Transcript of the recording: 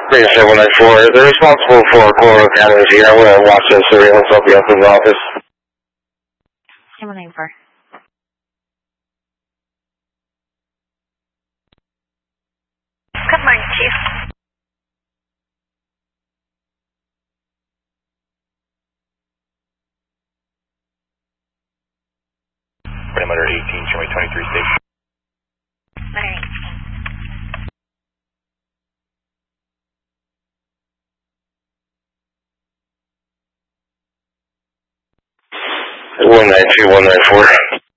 Green 794. They're responsible for Coral cameras here. I'm going to watch the surveillance. I'll be up in the office. 794. Good morning, Chief. Perimeter 18, show me 23 station. Alright. 192, 194.